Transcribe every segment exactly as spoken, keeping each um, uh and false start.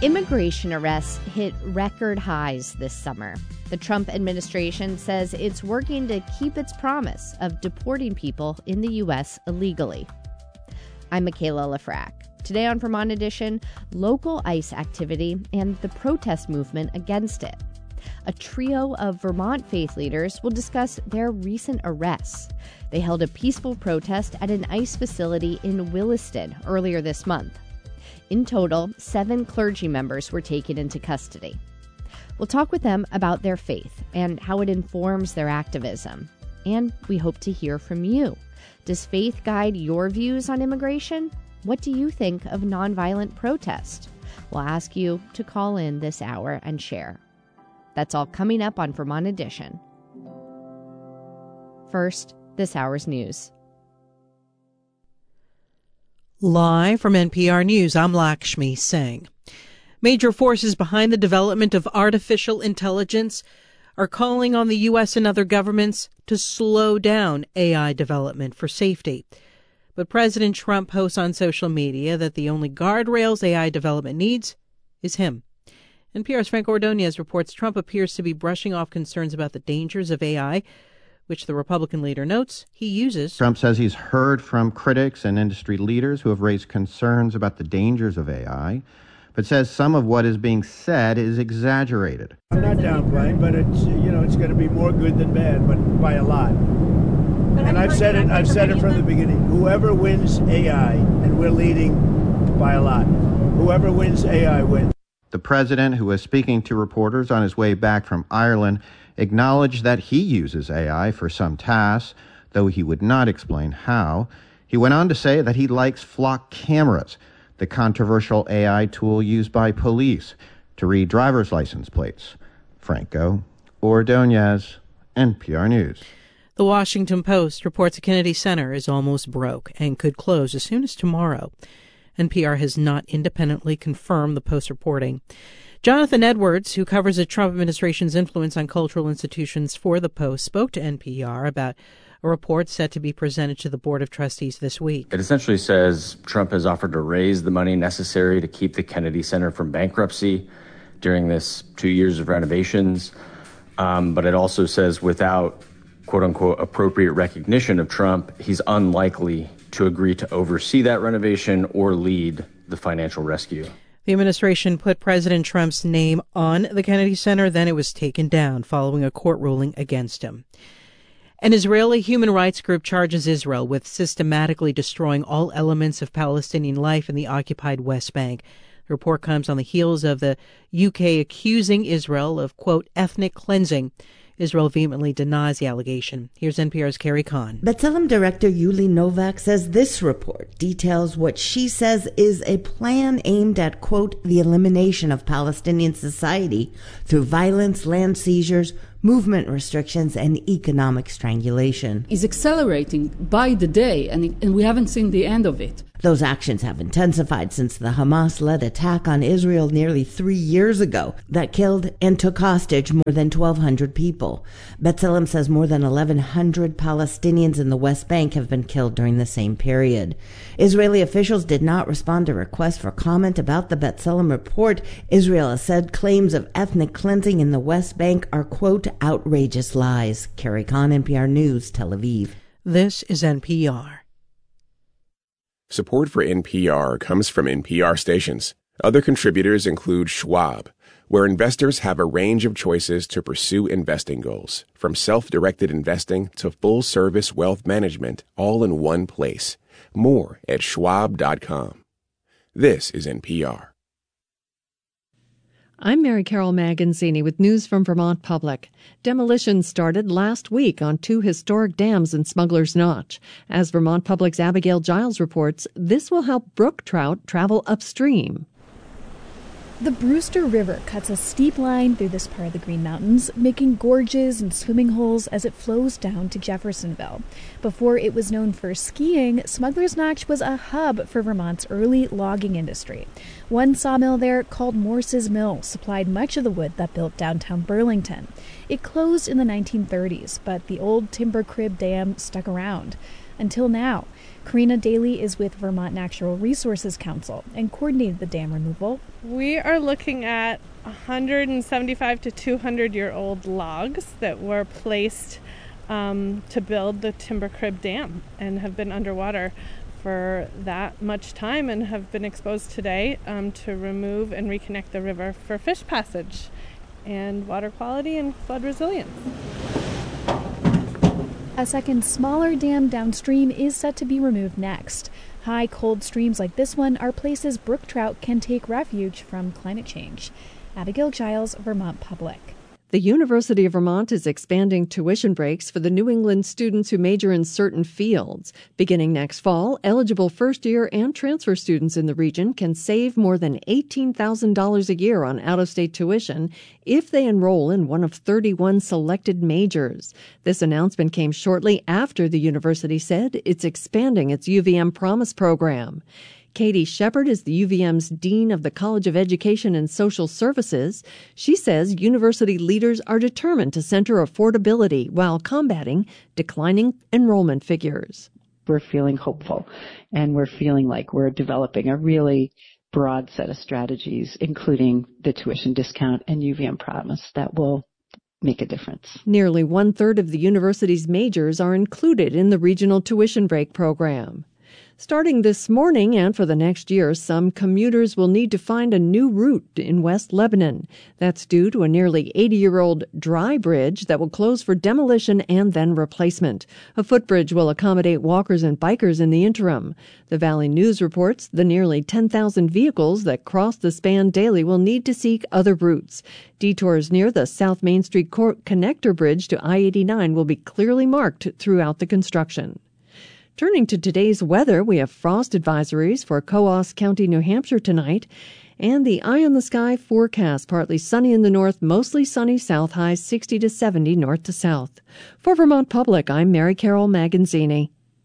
Immigration arrests hit record highs this summer. The Trump administration says it's working to keep its promise of deporting people in the U S illegally. I'm Michaela Lafrac. Today on Vermont Edition, local ICE activity and the protest movement against it. A trio of Vermont faith leaders will discuss their recent arrests. They held a peaceful protest at an ICE facility in Williston earlier this month. In total, seven clergy members were taken into custody. We'll talk with them about their faith and how it informs their activism. And we hope to hear from you. Does faith guide your views on immigration? What do you think of nonviolent protest? We'll ask you to call in this hour and share. That's all coming up on Vermont Edition. First, this hour's news. Live from N P R News, I'm Lakshmi Singh. Major forces behind the development of artificial intelligence are calling on the U S and other governments to slow down A I development for safety. But President Trump posts on social media that the only guardrails A I development needs is him. N P R's Frank Ordonez reports Trump appears to be brushing off concerns about the dangers of A I, which the Republican leader notes he uses. Trump says he's heard from critics and industry leaders who have raised concerns about the dangers of A I, but says some of what is being said is exaggerated. I'm not downplaying, but it's, you know, it's going to be more good than bad, but by a lot. And I've said it, I've said it from the beginning. Whoever wins A I, and we're leading by a lot, whoever wins A I wins. The president, who was speaking to reporters on his way back from Ireland, acknowledged that he uses A I for some tasks, though he would not explain how. He went on to say that he likes flock cameras, the controversial A I tool used by police to read driver's license plates. Franco Ordonez, N P R News. The Washington Post reports the Kennedy Center is almost broke and could close as soon as tomorrow. N P R has not independently confirmed the Post reporting. Jonathan Edwards, who covers the Trump administration's influence on cultural institutions for the Post, spoke to N P R about a report set to be presented to the Board of Trustees this week. It essentially says Trump has offered to raise the money necessary to keep the Kennedy Center from bankruptcy during this two years of renovations. Um, but it also says without, quote unquote, appropriate recognition of Trump, he's unlikely to agree to oversee that renovation or lead the financial rescue. The administration put President Trump's name on the Kennedy Center, then it was taken down following a court ruling against him. An Israeli human rights group charges Israel with systematically destroying all elements of Palestinian life in the occupied West Bank. The report comes on the heels of the U K accusing Israel of, quote, ethnic cleansing. Israel vehemently denies the allegation. Here's N P R's Carrie Kahn. B'Tselem director Yuli Novak says this report details what she says is a plan aimed at, quote, the elimination of Palestinian society through violence, land seizures, movement restrictions, and economic strangulation. Is accelerating by the day, and, it, and we haven't seen the end of it. Those actions have intensified since the Hamas-led attack on Israel nearly three years ago that killed and took hostage more than twelve hundred people. B'Tselem says more than eleven hundred Palestinians in the West Bank have been killed during the same period. Israeli officials did not respond to requests for comment about the B'Tselem report. Israel has said claims of ethnic cleansing in the West Bank are, quote, outrageous lies. Carrie Kahn, N P R News, Tel Aviv. This is N P R. Support for N P R comes from N P R stations. Other contributors include Schwab, where investors have a range of choices to pursue investing goals, from self-directed investing to full-service wealth management, all in one place. More at schwab dot com. This is N P R. I'm Mary Carol Maganzini with news from Vermont Public. Demolition started last week on two historic dams in Smuggler's Notch. As Vermont Public's Abigail Giles reports, this will help brook trout travel upstream. The Brewster River cuts a steep line through this part of the Green Mountains, making gorges and swimming holes as it flows down to Jeffersonville. Before it was known for skiing, Smuggler's Notch was a hub for Vermont's early logging industry. One sawmill there, called Morse's Mill, supplied much of the wood that built downtown Burlington. It closed in the nineteen thirties, but the old timber crib dam stuck around. Until now. Karina Daly is with Vermont Natural Resources Council and coordinated the dam removal. We are looking at one hundred seventy-five to two hundred year old logs that were placed um, to build the Timber Crib Dam and have been underwater for that much time and have been exposed today um, to remove and reconnect the river for fish passage and water quality and flood resilience. A second smaller dam downstream is set to be removed next. High, cold streams like this one are places brook trout can take refuge from climate change. Abigail Giles, Vermont Public. The University of Vermont is expanding tuition breaks for the New England students who major in certain fields. Beginning next fall, eligible first-year and transfer students in the region can save more than eighteen thousand dollars a year on out-of-state tuition if they enroll in one of thirty-one selected majors. This announcement came shortly after the university said it's expanding its U V M Promise program. Katie Shepard is the U V M's Dean of the College of Education and Social Services. She says university leaders are determined to center affordability while combating declining enrollment figures. We're feeling hopeful, and we're feeling like we're developing a really broad set of strategies, including the tuition discount and U V M Promise, that will make a difference. Nearly one-third of the university's majors are included in the regional tuition break program. Starting this morning and for the next year, some commuters will need to find a new route in West Lebanon. That's due to a nearly eighty-year-old dry bridge that will close for demolition and then replacement. A footbridge will accommodate walkers and bikers in the interim. The Valley News reports the nearly ten thousand vehicles that cross the span daily will need to seek other routes. Detours near the South Main Street Connector Bridge to I eighty-nine will be clearly marked throughout the construction. Turning to today's weather, we have frost advisories for Coos County, New Hampshire tonight, and the eye on the sky forecast, partly sunny in the north, mostly sunny south, highs sixty to seventy north to south. For Vermont Public, I'm Mary Carol Magazzini.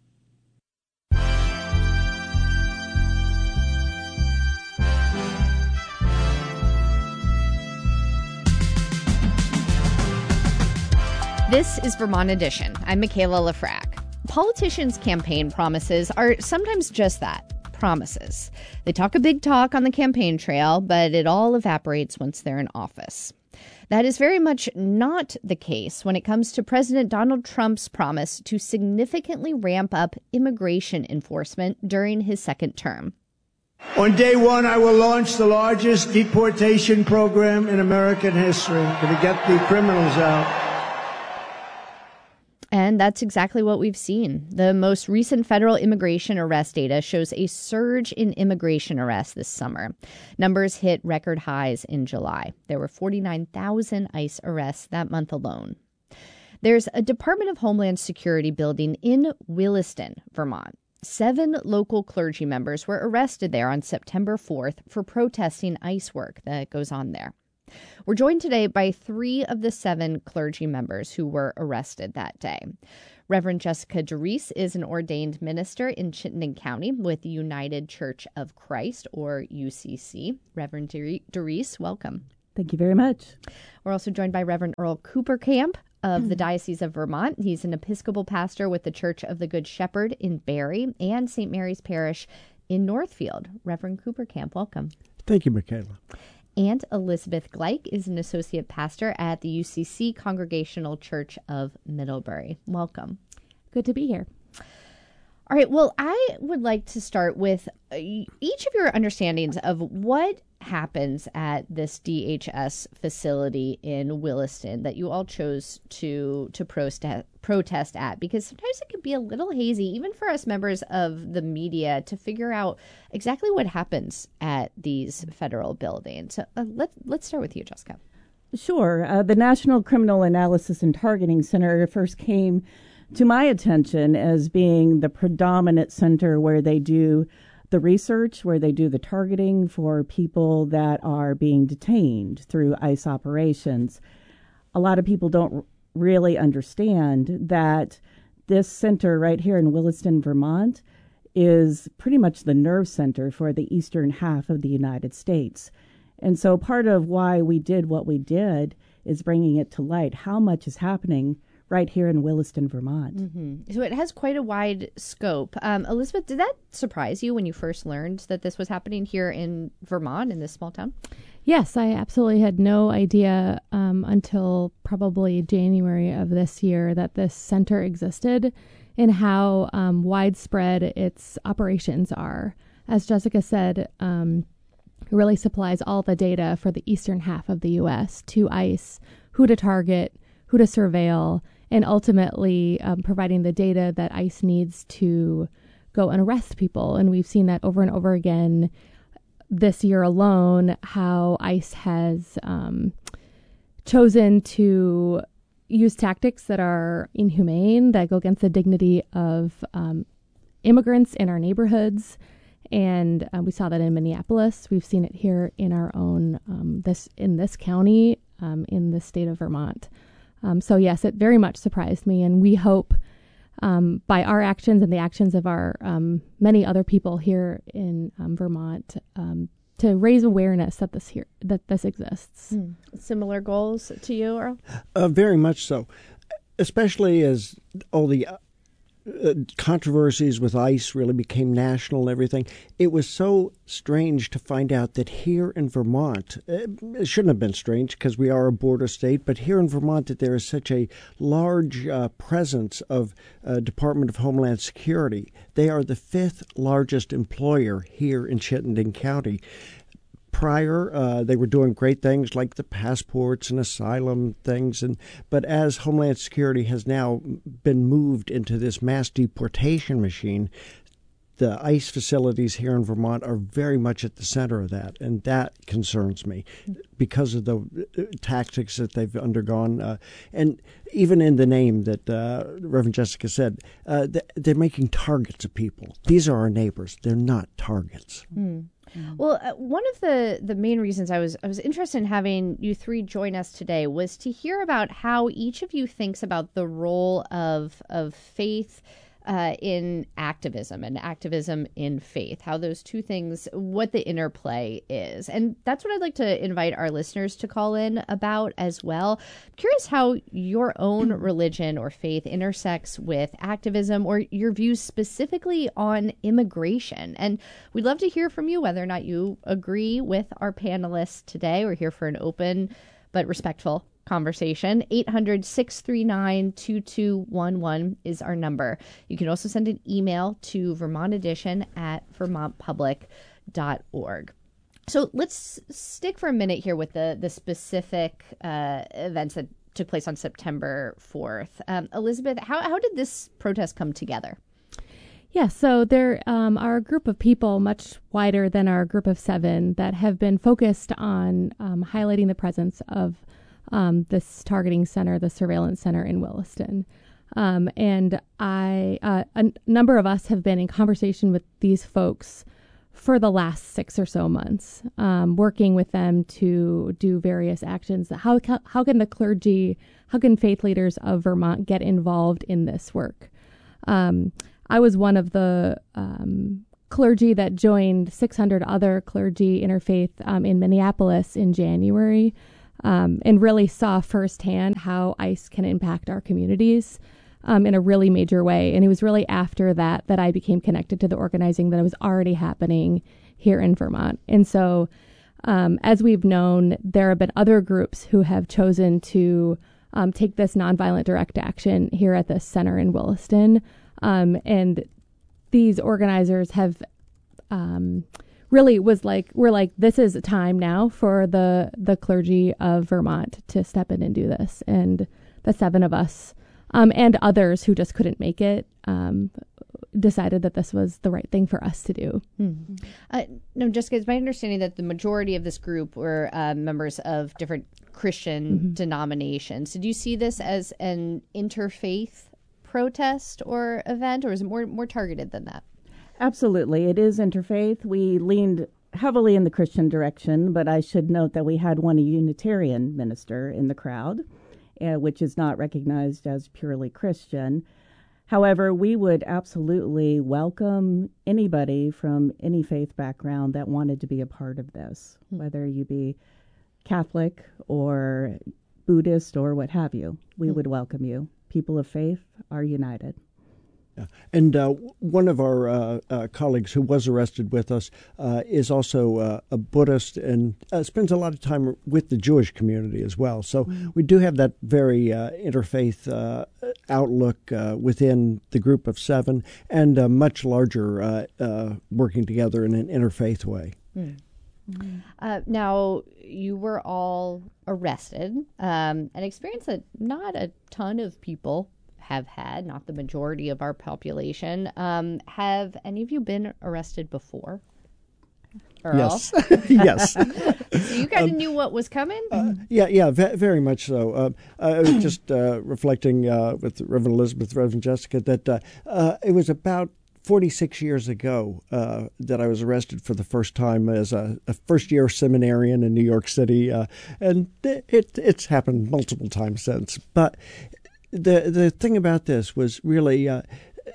This is Vermont Edition. I'm Michaela Lafrac. Politicians' campaign promises are sometimes just that, promises. They talk a big talk on the campaign trail, but it all evaporates once they're in office. That is very much not the case when it comes to President Donald Trump's promise to significantly ramp up immigration enforcement during his second term. On day one, I will launch the largest deportation program in American history to get the criminals out. And that's exactly what we've seen. The most recent federal immigration arrest data shows a surge in immigration arrests this summer. Numbers hit record highs in July. There were forty-nine thousand ICE arrests that month alone. There's a Department of Homeland Security building in Williston, Vermont. Seven local clergy members were arrested there on September fourth for protesting ICE work that goes on there. We're joined today by three of the seven clergy members who were arrested that day. Reverend Jessica DeReese is an ordained minister in Chittenden County with the United Church of Christ, or U C C. Reverend DeReese, welcome. Thank you very much. We're also joined by Reverend Earl Coopercamp of the Diocese of Vermont. He's an Episcopal pastor with the Church of the Good Shepherd in Barre and Saint Mary's Parish in Northfield. Reverend Coopercamp, welcome. Thank you, Michaela. And Elizabeth Gleich is an associate pastor at the U C C Congregational Church of Middlebury. Welcome. Good to be here. All right. Well, I would like to start with each of your understandings of what happens at this D H S facility in Williston that you all chose to to protest protest at, because sometimes it can be a little hazy, even for us members of the media, to figure out exactly what happens at these federal buildings. So uh, let's let's start with you, Jessica. Sure. Uh, the National Criminal Analysis and Targeting Center first came to my attention as being the predominant center where they do the research, where they do the targeting for people that are being detained through ICE operations. A lot of people don't really understand that this center right here in Williston, Vermont, is pretty much the nerve center for the eastern half of the United States. And so part of why we did what we did is bringing it to light how much is happening right here in Williston, Vermont. Mm-hmm. So it has quite a wide scope. Um, Elizabeth, did that surprise you when you first learned that this was happening here in Vermont, in this small town? Yes, I absolutely had no idea um, until probably January of this year that this center existed and how um, widespread its operations are. As Jessica said, um, it really supplies all the data for the eastern half of the U S to ICE, who to target, who to surveil, and ultimately um, providing the data that ICE needs to go and arrest people. And we've seen that over and over again this year alone, how ICE has um, chosen to use tactics that are inhumane, that go against the dignity of um, immigrants in our neighborhoods. And uh, we saw that in Minneapolis. We've seen it here in our own, um, this in this county, um, in the state of Vermont. Um, so yes, it very much surprised me. And we hope um, by our actions and the actions of our um, many other people here in um, Vermont um, to raise awareness that this here that this exists. Hmm. Similar goals to you, Earl? Uh, very much so, especially as all the uh, controversies with ICE really became national and everything. It was so strange to find out that here in Vermont, it shouldn't have been strange because we are a border state, but here in Vermont that there is such a large uh, presence of uh, Department of Homeland Security. They are the fifth largest employer here in Chittenden County. Prior, uh, they were doing great things like the passports and asylum things, and but as Homeland Security has now been moved into this mass deportation machine, the ICE facilities here in Vermont are very much at the center of that, and that concerns me because of the tactics that they've undergone. Uh, and even in the name that uh, Reverend Jessica said, uh, they're making targets of people. These are our neighbors. They're not targets. Mm. Well, uh, one of the, the main reasons I was I was interested in having you three join us today was to hear about how each of you thinks about the role of of faith uh, in activism and activism in faith, how those two things, what the interplay is. And that's what I'd like to invite our listeners to call in about as well. I'm curious how your own religion or faith intersects with activism or your views specifically on immigration. And we'd love to hear from you whether or not you agree with our panelists today. We're here for an open but respectful conversation. eight hundred, six three nine, two two one one is our number. You can also send an email to Vermont Edition at vermont public dot org. So let's stick for a minute here with the, the specific uh, events that took place on September fourth. Um, Elizabeth, how, how did this protest come together? Yeah, so there um, are a group of people much wider than our group of seven that have been focused on um, highlighting the presence of Um, this targeting center, the surveillance center in Williston. Um, and I, uh, a n- number of us have been in conversation with these folks for the last six or so months, um, working with them to do various actions. How, ca- how can the clergy, how can faith leaders of Vermont get involved in this work? Um, I was one of the um, clergy that joined six hundred other clergy interfaith um, in Minneapolis in January. Um, and really saw firsthand how ICE can impact our communities um, in a really major way. And it was really after that that I became connected to the organizing that was already happening here in Vermont. And so, um, as we've known, there have been other groups who have chosen to um, take this nonviolent direct action here at the center in Williston. Um, and these organizers have um, really was like, we're like, this is a time now for the, the clergy of Vermont to step in and do this. And the seven of us um, and others who just couldn't make it um, decided that this was the right thing for us to do. Mm-hmm. Uh, no, Jessica, it's my understanding that the majority of this group were uh, members of different Christian mm-hmm. denominations. Did you see this as an interfaith protest or event, or is it more more targeted than that? Absolutely. It is interfaith. We leaned heavily in the Christian direction, but I should note that we had one Unitarian minister in the crowd, uh, which is not recognized as purely Christian. However, we would absolutely welcome anybody from any faith background that wanted to be a part of this, mm-hmm. whether you be Catholic or Buddhist or what have you. We mm-hmm. would welcome you. people of faith are united. Yeah. And uh, one of our uh, uh, colleagues who was arrested with us uh, is also uh, a Buddhist and uh, spends a lot of time with the Jewish community as well. So mm-hmm. we do have that very uh, interfaith uh, outlook uh, within the group of seven, and a much larger uh, uh, working together in an interfaith way. Mm. Uh, now, you were all arrested, um, an experience that not a ton of people have had, not the majority of our population. Um, have any of you been arrested before? Earl? Yes. Yes. So you kind of um, knew what was coming? Uh, yeah, yeah, ve- very much so. Uh, I was just uh, reflecting uh, with Reverend Elizabeth, Reverend Jessica, that uh, uh, it was about forty-six years ago uh, that I was arrested for the first time as a, a first-year seminarian in New York City, uh, and it, it's happened multiple times since. But The the thing about this was really uh,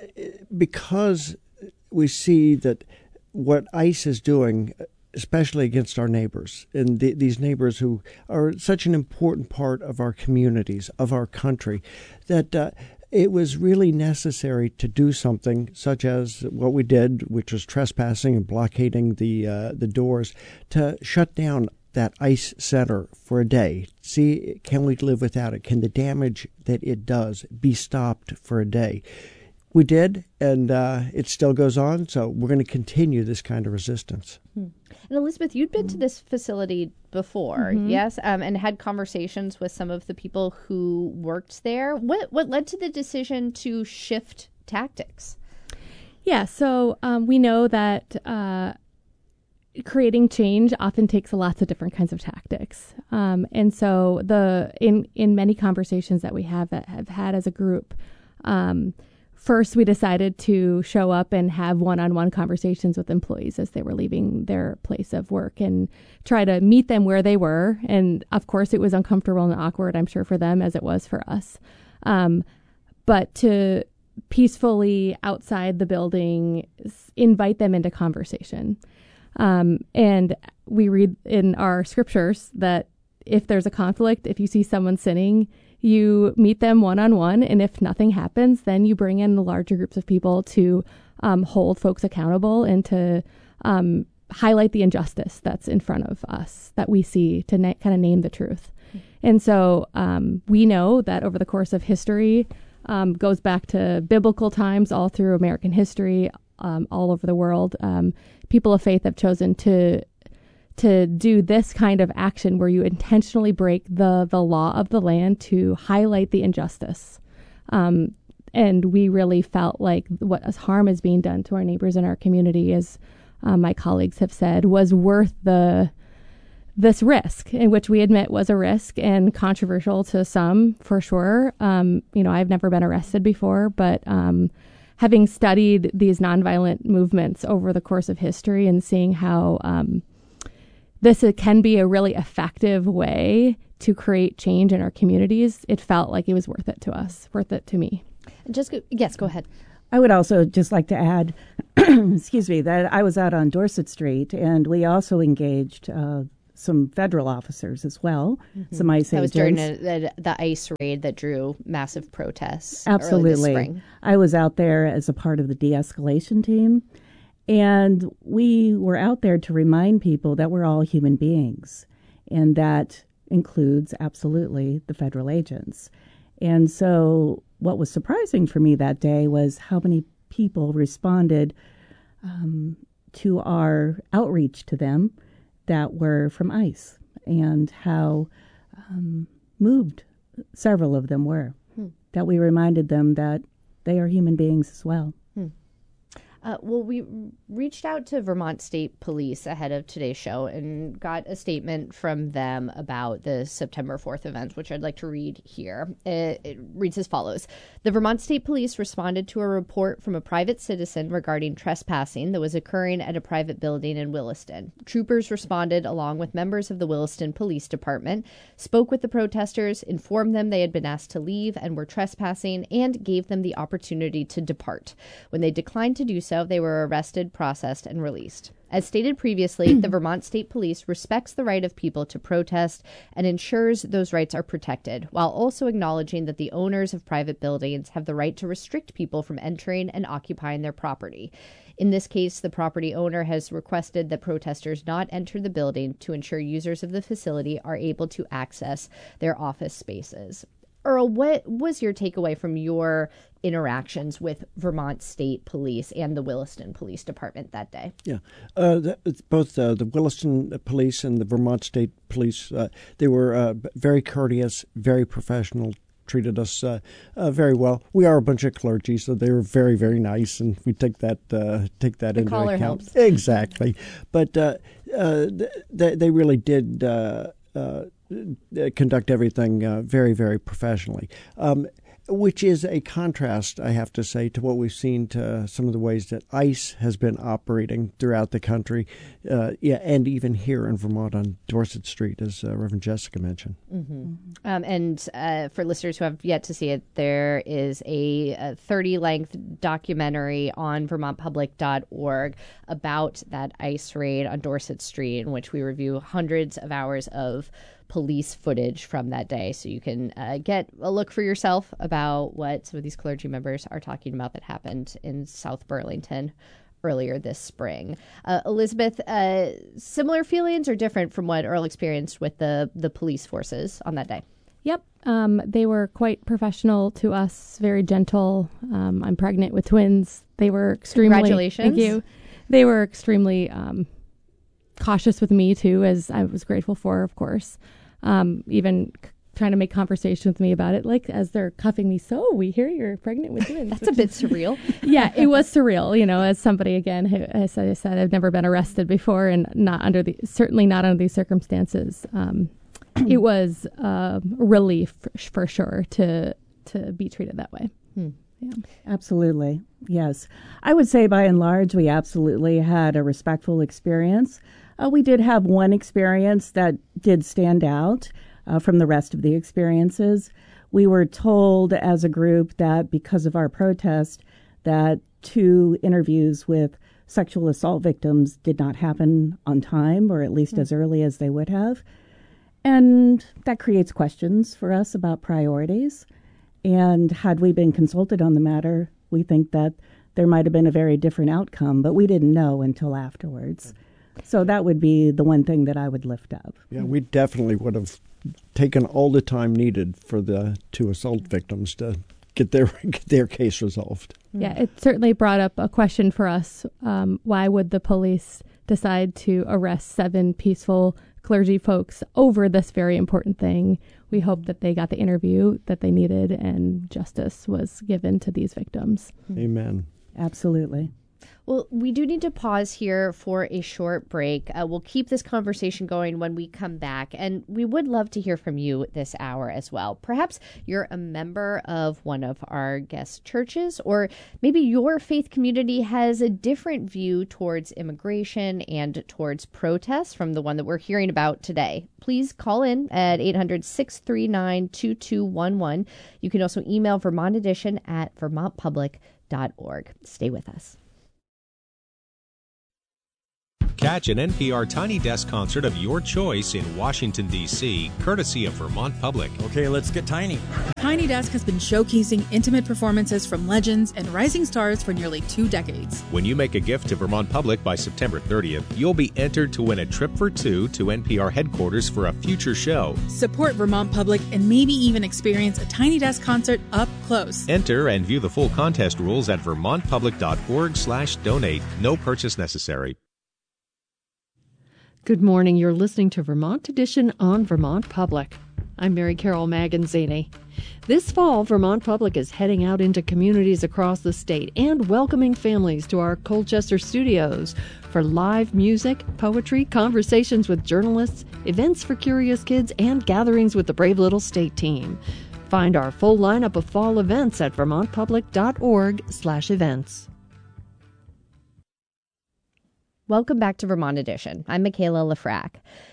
because we see that what ICE is doing, especially against our neighbors, and the, these neighbors who are such an important part of our communities, of our country, that uh, it was really necessary to do something such as what we did, which was trespassing and blockading the uh, the doors, to shut down that ICE center for a day. See, can we live without it? Can the damage that it does be stopped for a day? We did, and uh, it still goes on, so we're going to continue this kind of resistance. Hmm. And Elizabeth, you'd been to this facility before, mm-hmm. yes, um, and had conversations with some of the people who worked there. What, what led to the decision to shift tactics? Yeah, so um, we know that uh, creating change often takes lots of different kinds of tactics. Um, and so the in, in many conversations that we have, have had as a group, um, first we decided to show up and have one-on-one conversations with employees as they were leaving their place of work and try to meet them where they were. And of course it was uncomfortable and awkward, I'm sure, for them as it was for us. Um, but to peacefully outside the building invite them into conversation. Um, and we read in our scriptures that if there's a conflict, if you see someone sinning, you meet them one-on-one. And if nothing happens, then you bring in the larger groups of people to um, hold folks accountable and to um, highlight the injustice that's in front of us that we see, to na- kind of name the truth. Mm-hmm. And so um, we know that over the course of history, um, goes back to biblical times, all through American history, um, all over the world, um, people of faith have chosen to to do this kind of action where you intentionally break the, the law of the land to highlight the injustice. Um, and we really felt like what harm is being done to our neighbors in our community, as uh, my colleagues have said, was worth the this risk, in which we admit was a risk and controversial to some, for sure. Um, you know, I've never been arrested before, but um, having studied these nonviolent movements over the course of history and seeing how um, this uh, can be a really effective way to create change in our communities, it felt like it was worth it to us, worth it to me. Just go, yes, go ahead. I would also just like to add, excuse me, that I was out on Dorset Street, and we also engaged uh, some federal officers as well, mm-hmm. some ICE that agents. That was during the, the, the ICE raid that drew massive protests. Absolutely. Early this spring. I was out there as a part of the de-escalation team, and we were out there to remind people that we're all human beings, and that includes absolutely the federal agents. And so what was surprising for me that day was how many people responded um, to our outreach to them that were from ICE, and how um, moved several of them were, hmm. that we reminded them that they are human beings as well. Hmm. Uh, well, we reached out to Vermont State Police ahead of today's show and got a statement from them about the September fourth event, which I'd like to read here. It, it reads as follows. The Vermont State Police responded to a report from a private citizen regarding trespassing that was occurring at a private building in Williston. Troopers responded along with members of the Williston Police Department, spoke with the protesters, informed them they had been asked to leave and were trespassing, and gave them the opportunity to depart. When they declined to do so, So they were arrested, processed, and released. As stated previously, the Vermont State Police respects the right of people to protest and ensures those rights are protected, while also acknowledging that the owners of private buildings have the right to restrict people from entering and occupying their property. In this case, the property owner has requested that protesters not enter the building to ensure users of the facility are able to access their office spaces. Earl, what was your takeaway from your interactions with Vermont State Police and the Williston Police Department that day? Yeah, uh, the, both uh, the Williston Police and the Vermont State Police, uh, they were uh, very courteous, very professional, treated us uh, uh, very well. We are a bunch of clergy, so they were very, very nice, and we take that uh, take that the into caller account. Helps. Exactly, but uh, uh, they they really did uh, uh, conduct everything uh, very, very professionally. Um, which is a contrast, I have to say, to what we've seen to some of the ways that ICE has been operating throughout the country, uh, yeah, and even here in Vermont on Dorset Street, as uh, Reverend Jessica mentioned. Mm-hmm. Um, and uh, for listeners who have yet to see it, there is a thirty-length documentary on vermont public dot org about that ICE raid on Dorset Street, in which we review hundreds of hours of police footage from that day, so you can uh, get a look for yourself about what some of these clergy members are talking about that happened in South Burlington earlier this spring. Uh, Elizabeth, uh, similar feelings or different from what Earl experienced with the, the police forces on that day? Yep. Um, they were quite professional to us, very gentle. Um, I'm pregnant with twins. They were extremely... Congratulations. Thank you. They were extremely um, cautious with me, too, as I was grateful for, of course. Um, even c- trying to make conversation with me about it, like as they're cuffing me. So we hear you're pregnant with twins. That's a bit surreal. Yeah, it was surreal. You know, as somebody again, who, as I said, I've never been arrested before, and not under the certainly not under these circumstances. Um, it was uh, relief for, for sure to to be treated that way. Hmm. Yeah, absolutely. Yes, I would say by and large we absolutely had a respectful experience. Uh, we did have one experience that did stand out uh, from the rest of the experiences. We were told as a group that because of our protest, that two interviews with sexual assault victims did not happen on time, or at least mm. as early as they would have. And that creates questions for us about priorities. And had we been consulted on the matter, we think that there might have been a very different outcome, but we didn't know until afterwards. So that would be the one thing that I would lift up. Yeah, we definitely would have taken all the time needed for the two assault victims to get their get their case resolved. Yeah, it certainly brought up a question for us. Um, why would the police decide to arrest seven peaceful clergy folks over this very important thing? We hope that they got the interview that they needed and justice was given to these victims. Amen. Absolutely. Well, we do need to pause here for a short break. Uh, we'll keep this conversation going when we come back, and we would love to hear from you this hour as well. Perhaps you're a member of one of our guest churches, or maybe your faith community has a different view towards immigration and towards protests from the one that we're hearing about today. Please call in at eight hundred, six three nine, two two one one. You can also email Vermont Edition at vermont public dot org. Stay with us. Catch an N P R Tiny Desk concert of your choice in Washington, D C, courtesy of Vermont Public. Okay, let's get tiny. Tiny Desk has been showcasing intimate performances from legends and rising stars for nearly two decades. When you make a gift to Vermont Public by September thirtieth, you'll be entered to win a trip for two to N P R headquarters for a future show. Support Vermont Public and maybe even experience a Tiny Desk concert up close. Enter and view the full contest rules at vermont public dot org slash donate. No purchase necessary. Good morning. You're listening to Vermont Edition on Vermont Public. I'm Mary Carol Maganzini. This fall, Vermont Public is heading out into communities across the state and welcoming families to our Colchester studios for live music, poetry, conversations with journalists, events for curious kids, and gatherings with the Brave Little State team. Find our full lineup of fall events at vermont public dot org slash events. Welcome back to Vermont Edition. I'm Michaela Lafrac.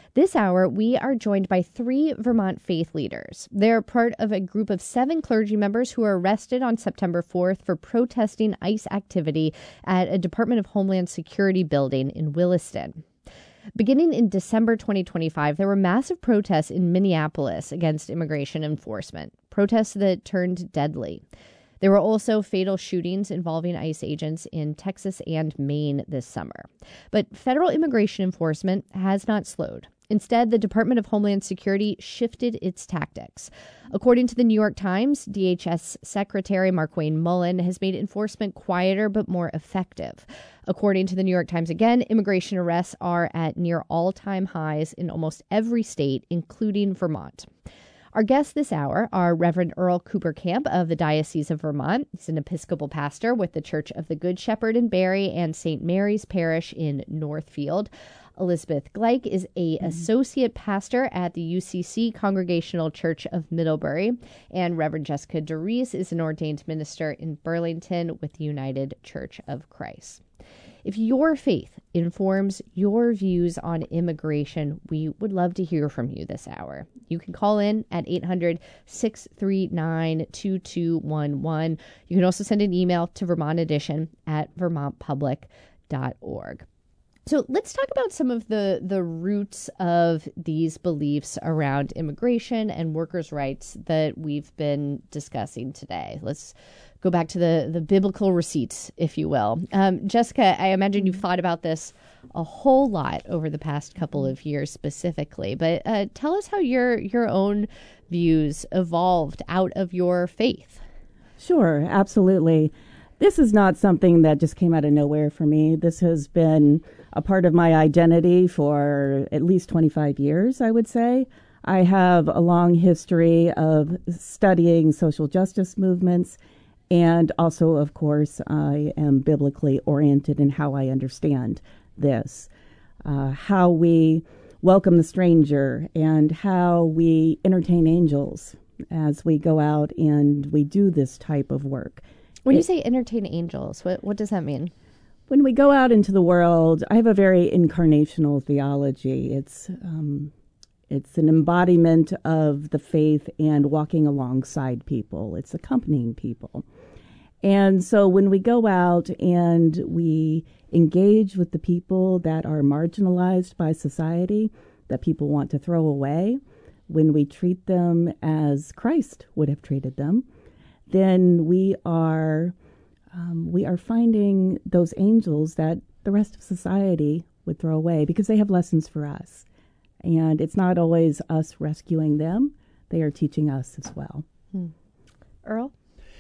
This hour, we are joined by three Vermont faith leaders. They're part of a group of seven clergy members who were arrested on September fourth for protesting ICE activity at a Department of Homeland Security building in Williston. Beginning in December twenty twenty-five, there were massive protests in Minneapolis against immigration enforcement, protests that turned deadly. There were also fatal shootings involving ICE agents in Texas and Maine this summer. But federal immigration enforcement has not slowed. Instead, the Department of Homeland Security shifted its tactics. According to the New York Times, D H S Secretary Markwayne Mullin has made enforcement quieter but more effective. According to the New York Times again, immigration arrests are at near all-time highs in almost every state, including Vermont. Our guests this hour are Reverend Earl Cooper Camp of the Diocese of Vermont. He's an Episcopal pastor with the Church of the Good Shepherd in Barre and Saint Mary's Parish in Northfield. Elizabeth Gleich is a mm-hmm. associate pastor at the U C C Congregational Church of Middlebury, and Reverend Jessica DeReese is an ordained minister in Burlington with the United Church of Christ. If your faith informs your views on immigration, we would love to hear from you this hour. You can call in at eight hundred, six three nine, two two one one. You can also send an email to Vermont Edition at vermont public dot org. So let's talk about some of the, the roots of these beliefs around immigration and workers' rights that we've been discussing today. Let's go back to the, the biblical receipts, if you will. Um, Jessica, I imagine you've thought about this a whole lot over the past couple of years specifically, but uh, tell us how your your own views evolved out of your faith. Sure, absolutely. This is not something that just came out of nowhere for me. This has been a part of my identity for at least twenty-five years, I would say. I have a long history of studying social justice movements, and also, of course, I am biblically oriented in how I understand this. Uh, how we welcome the stranger and how we entertain angels as we go out and we do this type of work. When it, you say entertain angels, what what does that mean? When we go out into the world, I have a very incarnational theology. It's um, it's an embodiment of the faith and walking alongside people. It's accompanying people. And so when we go out and we engage with the people that are marginalized by society, that people want to throw away, when we treat them as Christ would have treated them, then we are um, we are finding those angels that the rest of society would throw away because they have lessons for us. And it's not always us rescuing them. They are teaching us as well. Hmm. Earl?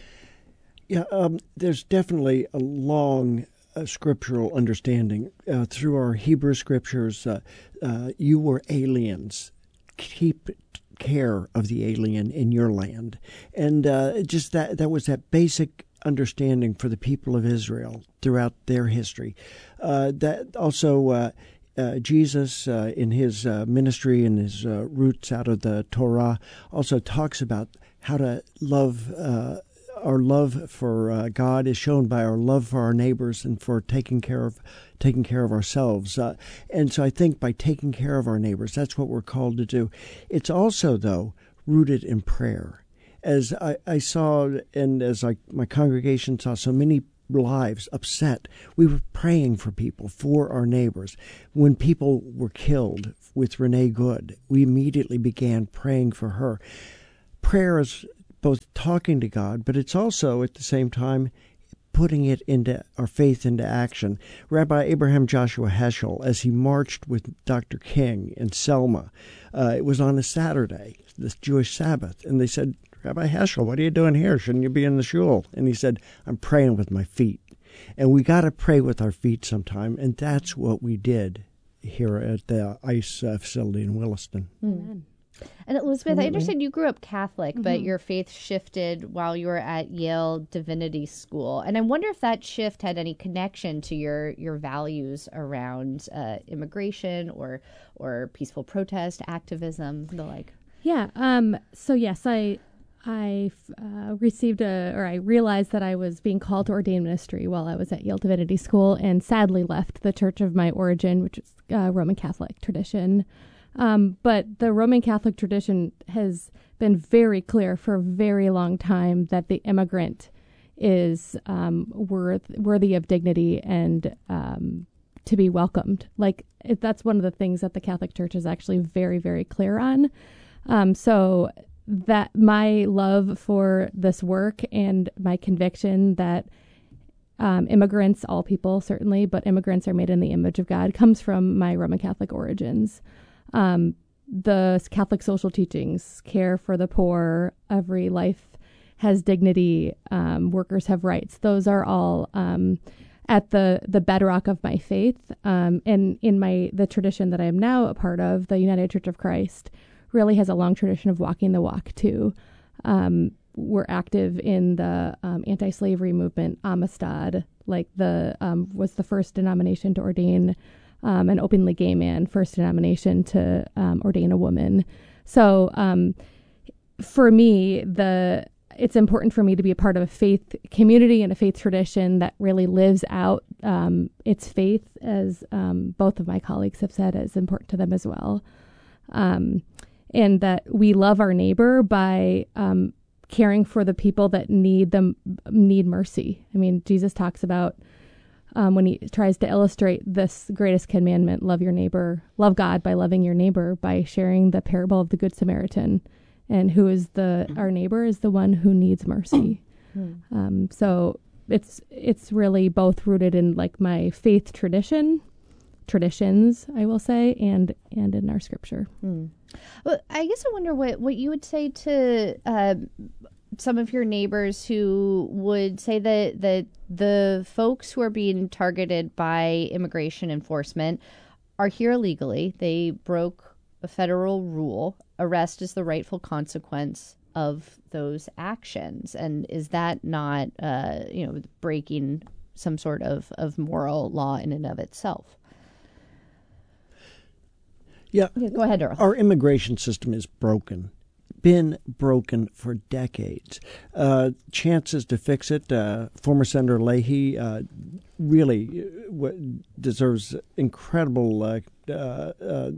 Yeah, um, there's definitely a long uh, scriptural understanding. Uh, through our Hebrew scriptures, uh, uh, you were aliens. Keep care of the alien in your land. And uh, just that, that was that basic understanding for the people of Israel throughout their history. Uh, that also, uh, uh, Jesus, uh, in his uh, ministry and his uh, roots out of the Torah, also talks about how to love uh Our love for uh, God is shown by our love for our neighbors and for taking care of taking care of ourselves. Uh, and so I think by taking care of our neighbors, that's what we're called to do. It's also, though, rooted in prayer. As I, I saw, and as I, my congregation saw so many lives upset, we were praying for people, for our neighbors. When people were killed with Renee Good, we immediately began praying for her. Prayer is both talking to God, but it's also at the same time putting it into our faith into action. Rabbi Abraham Joshua Heschel, as he marched with Doctor King in Selma, uh, it was on a Saturday, this Jewish Sabbath, and they said, Rabbi Heschel, what are you doing here? Shouldn't you be in the shul? And he said, I'm praying with my feet. And we got to pray with our feet sometime, and that's what we did here at the ICE uh, facility in Williston. Amen. And Elizabeth, mm-hmm. I understand you grew up Catholic, mm-hmm. but your faith shifted while you were at Yale Divinity School. And I wonder if that shift had any connection to your, your values around uh, immigration or or peaceful protest, activism, the like. Yeah. Um. So yes, I I uh, received a or I realized that I was being called to ordain ministry while I was at Yale Divinity School, and sadly left the church of my origin, which is uh, Roman Catholic tradition. Um, but the Roman Catholic tradition has been very clear for a very long time that the immigrant is um, worth, worthy of dignity and um, to be welcomed. Like it, that's one of the things that the Catholic Church is actually very, very clear on. Um, so that my love for this work and my conviction that um, immigrants, all people certainly, but immigrants are made in the image of God, comes from my Roman Catholic origins. Um, the Catholic social teachings, care for the poor, every life has dignity, um, workers have rights. Those are all um, at the, the bedrock of my faith. Um, and in my the tradition that I am now a part of, the United Church of Christ, really has a long tradition of walking the walk too. Um, we're active in the um, anti-slavery movement. Amistad, like the um, was the first denomination to ordain um, an openly gay man, first denomination to um, ordain a woman. So um, for me, the it's important for me to be a part of a faith community and a faith tradition that really lives out um, its faith, as um, both of my colleagues have said, is important to them as well. Um, and that we love our neighbor by um, caring for the people that need them need mercy. I mean, Jesus talks about um, when he tries to illustrate this greatest commandment, love your neighbor, love God by loving your neighbor, by sharing the parable of the Good Samaritan. And who is the our neighbor is the one who needs mercy. Mm. Um, so it's it's really both rooted in like my faith tradition, traditions, I will say, and and in our scripture. Mm. Well, I guess I wonder what, what you would say to uh, some of your neighbors who would say that that the folks who are being targeted by immigration enforcement are here illegally. They broke a federal rule. Arrest is the rightful consequence of those actions. And is that not, uh, you know, breaking some sort of, of moral law in and of itself? Yeah. yeah go ahead, Earl. Our immigration system is broken. Been broken for decades. Uh, chances to fix it. Uh, former Senator Leahy uh, really w- deserves incredible uh, uh, uh,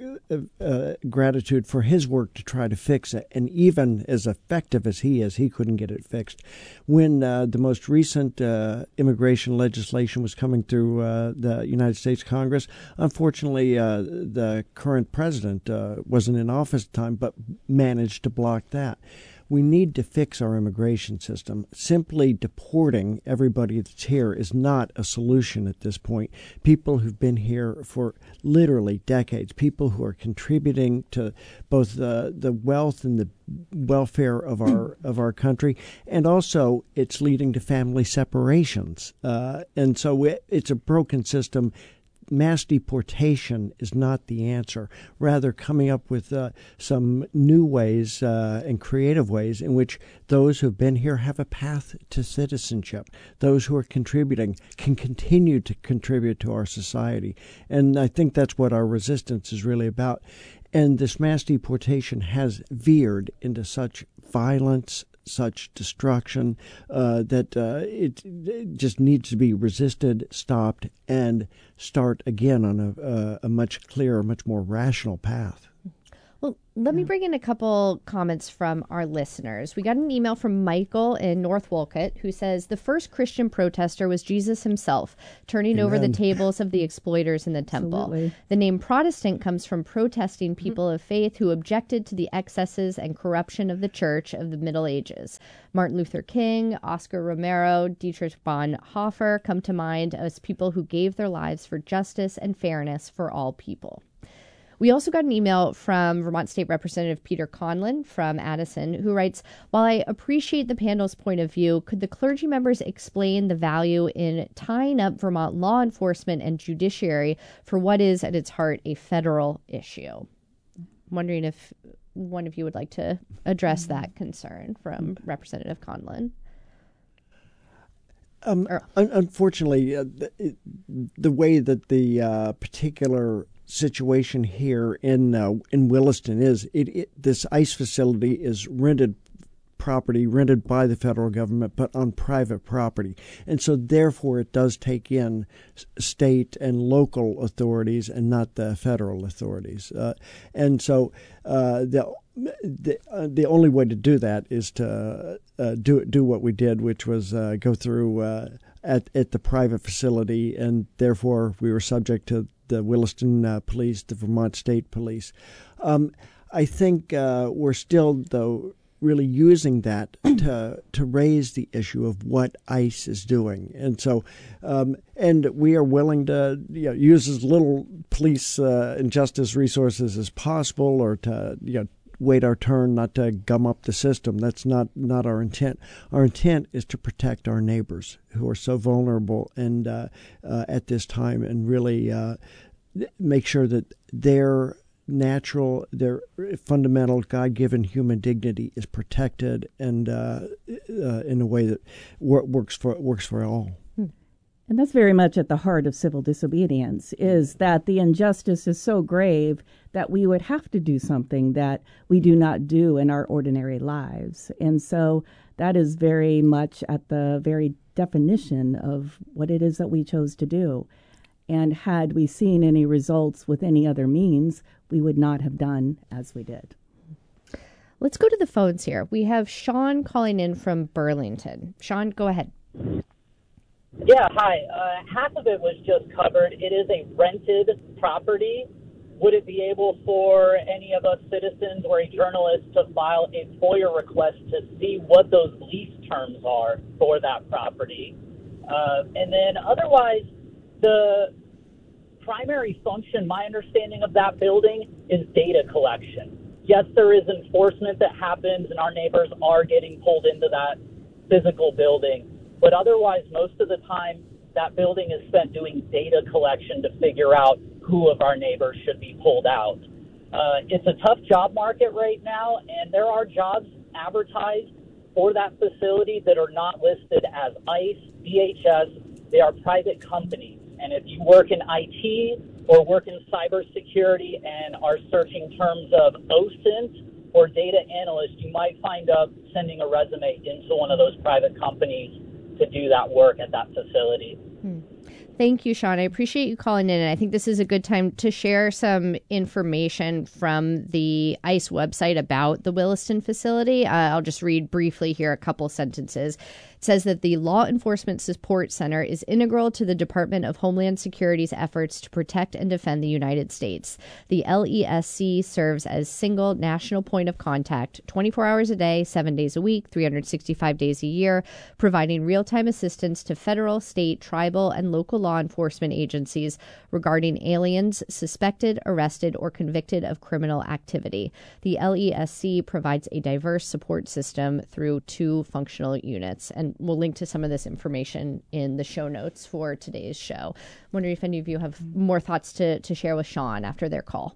uh, gratitude for his work to try to fix it. And even as effective as he is, he couldn't get it fixed. When uh, the most recent uh, immigration legislation was coming through uh, the United States Congress, unfortunately, uh, the current president uh, wasn't in office at the time, but managed to block that. We need to fix our immigration system. Simply deporting everybody that's here is not a solution at this point. People who've been here for literally decades, people who are contributing to both the, the wealth and the welfare of our of our country, and also it's leading to family separations. Uh, and so it, it's a broken system. Mass deportation is not the answer. Rather, coming up with uh, some new ways uh, and creative ways in which those who have been here have a path to citizenship. Those who are contributing can continue to contribute to our society. And I think that's what our resistance is really about. And this mass deportation has veered into such violence, such destruction, uh, that uh, it, it just needs to be resisted, stopped, and start again on a, uh, a much clearer, much more rational path. Well, let me bring in a couple comments from our listeners. We got an email from Michael in North Wolcott who says, the first Christian protester was Jesus himself, turning Amen. over the tables of the exploiters in the temple. Absolutely. The name Protestant comes from protesting people mm-hmm. of faith who objected to the excesses and corruption of the church of the Middle Ages. Martin Luther King, Oscar Romero, Dietrich Bonhoeffer come to mind as people who gave their lives for justice and fairness for all people. We also got an email from Vermont State Representative Peter Conlon from Addison, who writes, while I appreciate the panel's point of view, could the clergy members explain the value in tying up Vermont law enforcement and judiciary for what is at its heart a federal issue? I'm wondering if one of you would like to address that concern from Representative Conlon. Um, un- unfortunately, uh, the, the way that the uh, particular situation here in uh, in Williston is it, it this ICE facility is rented property rented by the federal government, but on private property. And so therefore it does take in state and local authorities and not the federal authorities. Uh, and so uh, the the, uh, the only way to do that is to uh, do do what we did, which was uh, go through uh, at at the private facility, and therefore we were subject to the Williston uh, Police, the Vermont State Police. Um, I think uh, we're still, though, really using that to to raise the issue of what ICE is doing, and so um, and we are willing to you know, use as little police uh, and justice resources as possible, or to you know. wait our turn, not to gum up the system. That's not, not our intent. Our intent is to protect our neighbors who are so vulnerable and uh, uh, at this time, and really uh, make sure that their natural, their fundamental God-given human dignity is protected and uh, uh, in a way that wor- works for works for all. And that's very much at the heart of civil disobedience, is that the injustice is so grave that we would have to do something that we do not do in our ordinary lives. And so that is very much at the very definition of what it is that we chose to do. And had we seen any results with any other means, we would not have done as we did. Let's go to the phones here. We have Sean calling in from Burlington. Sean, go ahead. Yeah, hi. Uh, half of it was just covered. It is a rented property. Would it be able for any of us citizens or a journalist to file a FOIA request to see what those lease terms are for that property? Uh, and then otherwise, the primary function, my understanding of that building, is data collection. Yes, there is enforcement that happens, and our neighbors are getting pulled into that physical building. But otherwise, most of the time, that building is spent doing data collection to figure out who of our neighbors should be pulled out. Uh, it's a tough job market right now, and there are jobs advertised for that facility that are not listed as ICE, D H S. They are private companies. And if you work in I T or work in cybersecurity and are searching terms of O S I N T or data analyst, you might find up sending a resume into one of those private companies to do that work at that facility. Hmm. Thank you, Sean. I appreciate you calling in. And I think this is a good time to share some information from the ICE website about the Williston facility. Uh, I'll just read briefly here a couple sentences. It says that the Law Enforcement Support Center is integral to the Department of Homeland Security's efforts to protect and defend the United States. The L E S C serves as single national point of contact twenty-four hours a day, seven days a week, three hundred sixty-five days a year, providing real-time assistance to federal, state, tribal, and local law enforcement agencies regarding aliens suspected, arrested, or convicted of criminal activity. The L E S C provides a diverse support system through two functional units. And we'll link to some of this information in the show notes for today's show. I'm wondering if any of you have more thoughts to, to share with Sean after their call.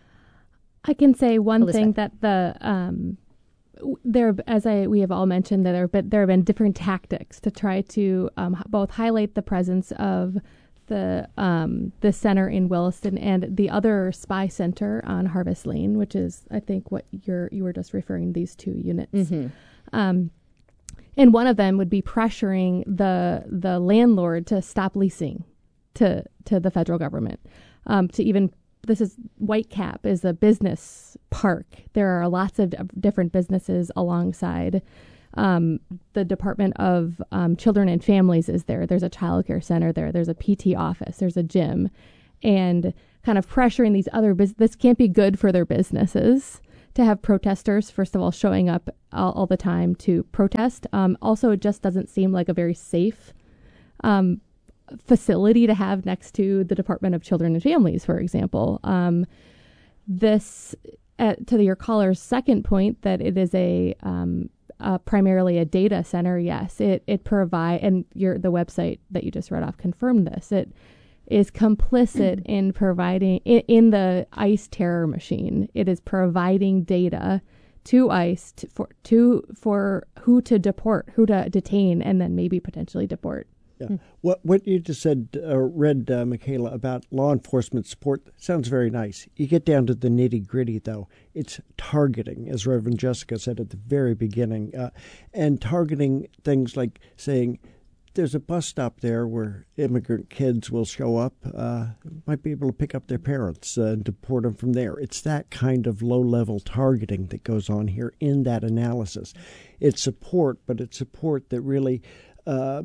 I can say one Elizabeth. thing that the um, there, as I we have all mentioned, that there, but there have been different tactics to try to um, both highlight the presence of the um, the center in Williston and the other spy center on Harvest Lane, which is, I think, what you're you were just referring these two units. Mm-hmm. Um, And one of them would be pressuring the the landlord to stop leasing to to the federal government. Um, to even this is Whitecap is a business park. There are lots of different businesses alongside. Um, the Department of um, Children and Families is there. There's a child care center there. There's a P T office. There's a gym, and kind of pressuring these other business. This can't be good for their businesses. To have protesters, first of all, showing up all, all the time to protest. Um, also, it just doesn't seem like a very safe um, facility to have next to the Department of Children and Families, for example. Um, this, uh, to your caller's second point, that it is a um, uh, primarily a data center. Yes, it it provide, and your the website that you just read off confirmed this. It is complicit in providing, in, in the ICE terror machine. It is providing data to ICE to, for to for who to deport, who to detain, and then maybe potentially deport. Yeah. Hmm. What what you just said, uh, read, uh, Michaela, about law enforcement support sounds very nice. You get down to the nitty gritty, though. It's targeting, as Reverend Jessica said at the very beginning, uh, and targeting things like saying, there's a bus stop there where immigrant kids will show up, uh, might be able to pick up their parents uh, and deport them from there. It's that kind of low-level targeting that goes on here in that analysis. It's support, but it's support that really uh,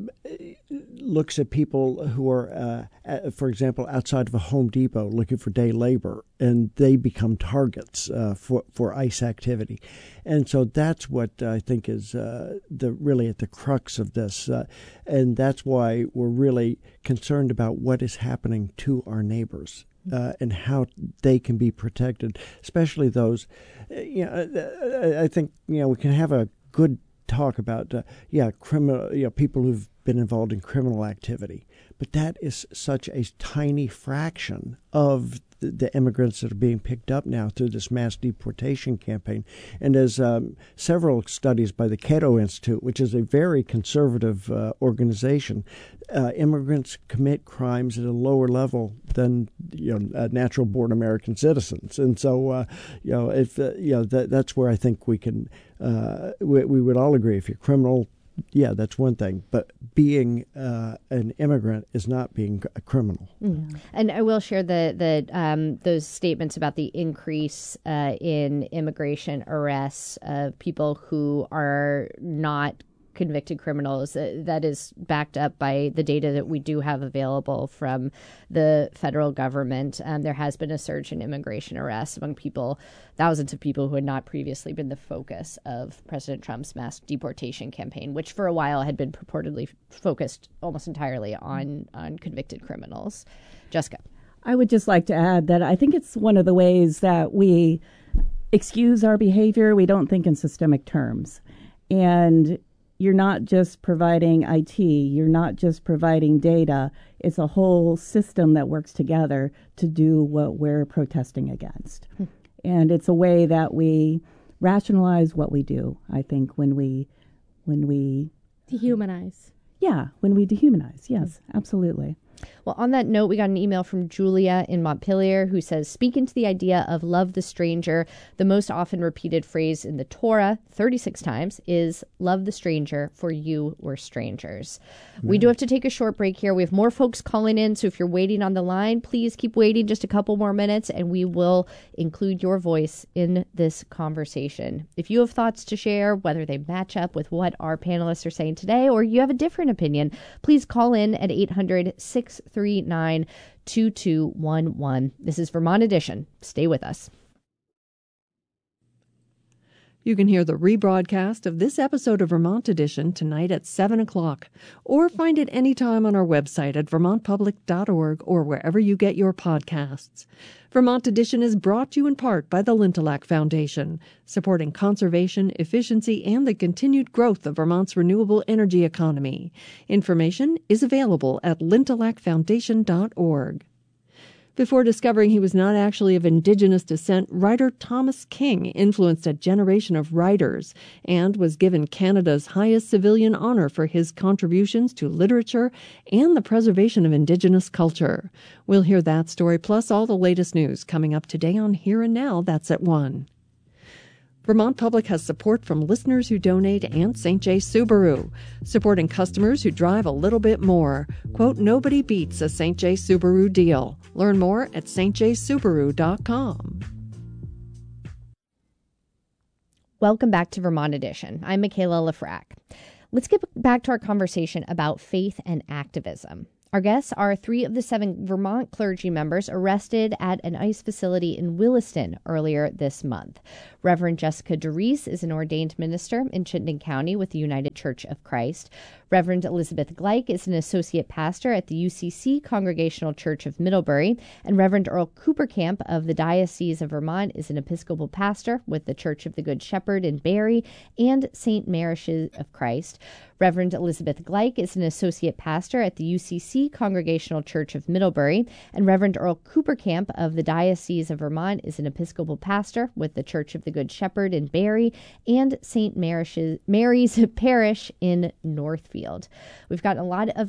looks at people who are, uh, at, for example, outside of a Home Depot looking for day labor, and they become targets uh, for, for ICE activity. And so that's what I think is uh, the really at the crux of this. Uh, and that's why we're really concerned about what is happening to our neighbors uh, and how they can be protected, especially those. Uh, you know, I think, you know, we can have a good talk about, uh, yeah, criminal, you know, people who've been involved in criminal activity. But that is such a tiny fraction of the, the immigrants that are being picked up now through this mass deportation campaign. And as um, several studies by the Cato Institute, which is a very conservative uh, organization, uh, immigrants commit crimes at a lower level than you know uh, natural-born American citizens. And so, uh, you know, if uh, you know that, that's where I think we can uh, we, we would all agree. If you're criminal, yeah, that's one thing. But being uh, an immigrant is not being a criminal. Mm. And I will share the the um, those statements about the increase uh, in immigration arrests of people who are not convicted criminals. Uh, that is backed up by the data that we do have available from the federal government. Um, there has been a surge in immigration arrests among people, thousands of people who had not previously been the focus of President Trump's mass deportation campaign, which for a while had been purportedly focused almost entirely on, on convicted criminals. Jessica. I would just like to add that I think it's one of the ways that we excuse our behavior. We don't think in systemic terms. And you're not just providing I T, you're not just providing data. It's a whole system that works together to do what we're protesting against. Hmm. And it's a way that we rationalize what we do, I think, when we when we dehumanize. Yeah, when we dehumanize. Yes, hmm. absolutely. Well, on that note, we got an email from Julia in Montpelier who says, speaking to the idea of love the stranger, the most often repeated phrase in the Torah, thirty-six times, is love the stranger, for you were strangers. Mm-hmm. We do have to take a short break here. We have more folks calling in, so if you're waiting on the line, please keep waiting just a couple more minutes, and we will include your voice in this conversation. If you have thoughts to share, whether they match up with what our panelists are saying today, or you have a different opinion, please call in at eight hundred, six three nine, two two one one. This is Vermont Edition. Stay with us. You can hear the rebroadcast of this episode of Vermont Edition tonight at seven o'clock, or find it anytime on our website at vermont public dot org or wherever you get your podcasts. Vermont Edition is brought to you in part by the Lintelak Foundation, supporting conservation, efficiency, and the continued growth of Vermont's renewable energy economy. Information is available at lintelak foundation dot org. Before discovering he was not actually of Indigenous descent, writer Thomas King influenced a generation of writers and was given Canada's highest civilian honor for his contributions to literature and the preservation of Indigenous culture. We'll hear that story plus all the latest news coming up today on Here and Now. That's at one. Vermont Public has support from listeners who donate and Saint J. Subaru, supporting customers who drive a little bit more. Quote, nobody beats a Saint J. Subaru deal. Learn more at s t j subaru dot com. Welcome back to Vermont Edition. I'm Michaela Lafrac. Let's get back to our conversation about faith and activism. Our guests are three of the seven Vermont clergy members arrested at an ICE facility in Williston earlier this month. Reverend Jessica DeReese is an ordained minister in Chittenden County with the United Church of Christ. Reverend Elizabeth Gleich is an associate pastor at the U C C Congregational Church of Middlebury, and Reverend Earl Coopercamp of the Diocese of Vermont is an Episcopal pastor with the Church of the Good Shepherd in Barrie and Saint Mary's of Christ. Reverend Elizabeth Gleich is an associate pastor at the U C C Congregational Church of Middlebury, and Reverend Earl Coopercamp of the Diocese of Vermont is an Episcopal pastor with the Church of the Good Shepherd in Barrie and Saint Mary's, Mary's Parish in Northfield. We've got a lot of